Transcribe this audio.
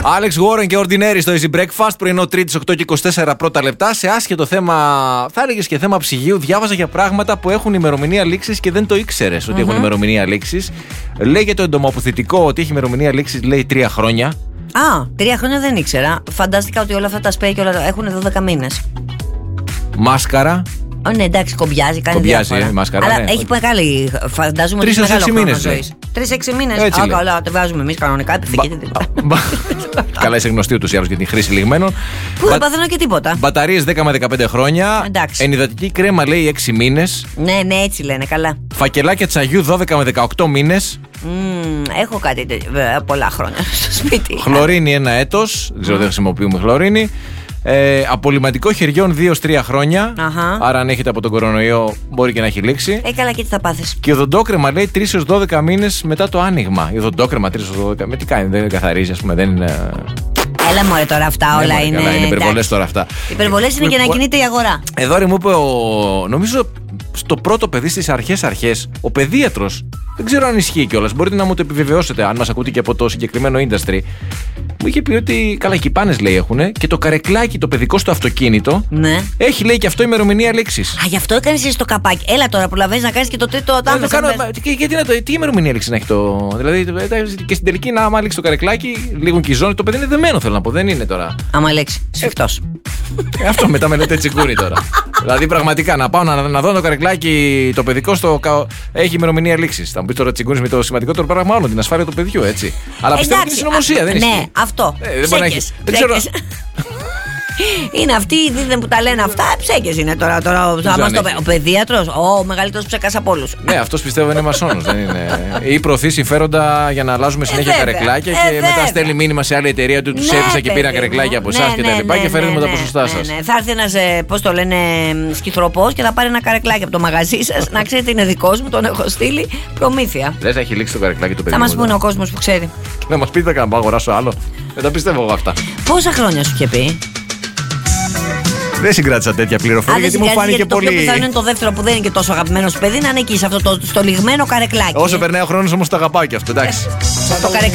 Άλεξ Warren και Ordinary στο Easy Breakfast, πρωινό Τρίτη 8 και 24 πρώτα λεπτά. Σε άσχετο θέμα, θα έλεγες και θέμα ψυγείου, διάβαζα για πράγματα που έχουν ημερομηνία λήξης και δεν το ήξερες ότι έχουν ημερομηνία λήξης. Λέει για το εντομοποθητικό ότι έχει ημερομηνία λήξης, λέει 3 χρόνια. Α, 3 χρόνια δεν ήξερα. Φαντάστηκα ότι όλα αυτά τα σπέι και όλα έχουν 12 μήνες. Μάσκαρα. Ναι, εντάξει, κομπιάζει, κάνει διάφορα. Η μάσκαρα, αλλά ναι. έχει μεγάλη, φαντάζομαι, 3-6 μήνες. 3-6 μήνες. Έτσι Α, λέει. καλά, τη βάζουμε εμείς κανονικά. Επιθυμείτε. Καλά, είσαι γνωστή ούτως ή άλλως για την χρήση λιγμένων. Πού δεν παθαίνω και τίποτα. Μπαταρίες 10 με 15 χρόνια. Εντάξει. Ενυδατική κρέμα λέει 6 μήνες. Ναι, έτσι λένε, καλά. Φακελάκια τσαγιού 12 με 18 μήνες. Έχω κάτι πολλά χρόνια στο σπίτι. Χλωρίνη 1 έτος. Δεν ξέρω, δεν χρησιμοποιούμε χλωρίνη. Απολυματικό χεριών 2-3 χρόνια. Άρα, αν έχετε από τον κορονοϊό, μπορεί και να έχει λήξει. Καλά, και τι θα πάθεις. Και οδοντόκρεμα λέει 3-12 μήνες μετά το άνοιγμα. Η οδοντόκρεμα 3-12. Με τι κάνει, δεν καθαρίζει, ας πούμε, δεν είναι. Έλα μωρέ τώρα, αυτά όλα μωρέ, είναι. Καλά, είναι υπερβολές τώρα αυτά. Υπερβολές είναι για να κινείται η αγορά. Εδώ ρε μου είπε νομίζω στο πρώτο παιδί στις αρχές, ο παιδίατρος. Δεν ξέρω αν ισχύει κιόλας. Μπορείτε να μου το επιβεβαιώσετε, αν μας ακούτε και από το συγκεκριμένο industry. Μου είχε πει ότι καλά, και οι πάνες λέει έχουν και το καρεκλάκι το παιδικό στο αυτοκίνητο. Ναι. Έχει λέει και αυτό ημερομηνία λήξης. Α, γι' αυτό έκανες εσύ το καπάκι. Έλα τώρα, προλαβαίνεις να κάνεις και το τρίτο τάμπε. Γιατί τι ημερομηνία λήξη να έχει το. Δηλαδή και στην τελική, να άμα λήξει το καρεκλάκι, λίγο και η ζώνη, το παιδί είναι δεμένο, θέλω να πω. Δεν είναι τώρα. Άμα λέξει. Σφιχτός. Αυτό μετά με λέτε τσιγκούρι τώρα. Δηλαδή πραγματικά να πάω να δω το καρεκλάκι το παιδικό στο. Έχει ημερομηνία λήξη. Θα μου πει τώρα τσιγκούρι με το σημαντικότερο πράγμα μόνο, την ασφάλεια του παιδιού, έτσι. Αλλά πιστεύω ότι είναι συνωμοσία, δεν είναι. Ναι, αυτό. Δεν ξέρω. Είναι αυτοί οι δίδυμοι που τα λένε αυτά, ψέκες είναι τώρα. Ο παιδίατρος, ο μεγαλύτερος ψέκας από όλους. Ναι, αυτός πιστεύω είναι μασόνος, δεν είναι. Ή προωθεί συμφέροντα για να αλλάζουμε συνέχεια καρεκλάκια και μετά στέλνει μήνυμα σε άλλη εταιρεία ότι τους έπεισα και πήρα καρεκλάκια από εσάς και τα λοιπά και φέρνουμε τα ποσοστά σας. Θα έρθει ένας, πώς το λένε, σκυθροπός και θα πάρει ένα καρεκλάκι από το μαγαζί σας. Να ξέρετε, είναι δικός μου, τον έχω στείλει προμήθεια. Δεν θα έχει λήξει το καρεκλάκι το παιδί. Θα μας πούνε ο κόσμος που ξέρει. Να μας πείτε, θα αγοράσω άλλο. Δεν τα πιστεύω εγώ αυτά. Πόσα χρόνια σου είχε πει? Δεν συγκράτησα τέτοια πληροφορία γιατί μου φάνηκε πολύ. Το πιο πιθανό είναι το δεύτερο που δεν είναι και τόσο αγαπημένο σου παιδί να είναι εκεί, σε αυτό το λιγμένο καρεκλάκι. Όσο περνάει ο χρόνος όμως το αγαπάω και αυτό, εντάξει.